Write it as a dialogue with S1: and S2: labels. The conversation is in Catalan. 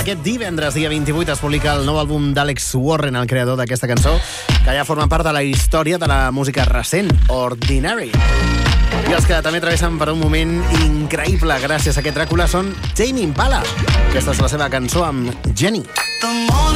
S1: Aquest divendres, dia 28, es publica el nou àlbum d'Alex Warren, el creador d'aquesta cançó, que ja forma part de la història de la música recent, Ordinary. I els que també travessen per un moment increïble gràcies a aquest Dràcula són Tame Impala. Aquesta és la seva cançó amb Jenny.